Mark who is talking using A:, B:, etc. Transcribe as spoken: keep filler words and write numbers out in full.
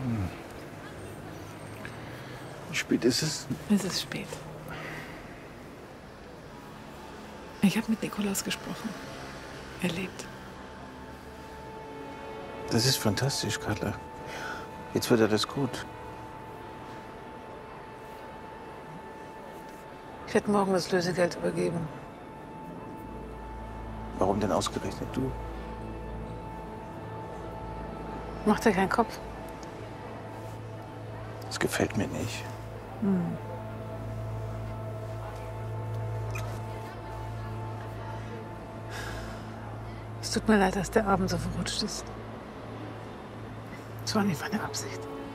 A: Wie spät ist es?
B: Es ist spät. Ich habe mit Nikolaus gesprochen. Er lebt.
A: Das ist fantastisch, Carla. Jetzt wird alles gut.
B: Ich werde morgen das Lösegeld übergeben.
A: Warum denn ausgerechnet du?
B: Mach dir keinen Kopf.
A: Das gefällt mir nicht.
B: Hm. Es tut mir leid, dass der Abend so verrutscht ist. Das war nicht meine Absicht.